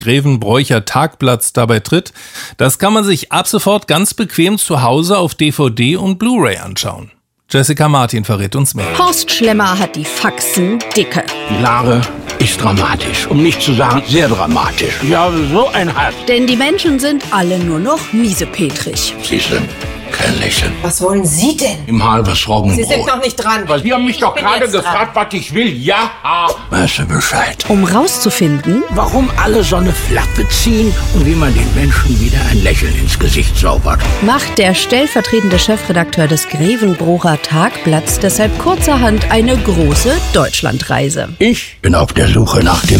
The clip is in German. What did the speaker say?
Grevenbroicher Tagblatts dabei tritt, das kann man sich ab sofort ganz bequem zu Hause auf DVD und Blu-ray anschauen. Jessica Martin verrät uns mehr. Horst Schlemmer hat die Faxen dicke. Die Lage ist dramatisch, um nicht zu sagen sehr dramatisch. Ja, so ein Hass. Denn die Menschen sind alle nur noch miesepetrig. Sie sind kein Lächeln. Was wollen Sie denn? Im halbes Roggenbrot. Sie sind noch nicht dran. Weil Sie haben mich doch gerade gefragt, was ich will. Ja, weißt du Bescheid. Um rauszufinden, Warum alle so eine Flappe ziehen und wie man den Menschen wieder ein Lächeln ins Gesicht zaubert. macht der stellvertretende Chefredakteur des Grevenbroicher Tagblatts deshalb kurzerhand eine große Deutschlandreise. Ich bin auf der Suche nach dem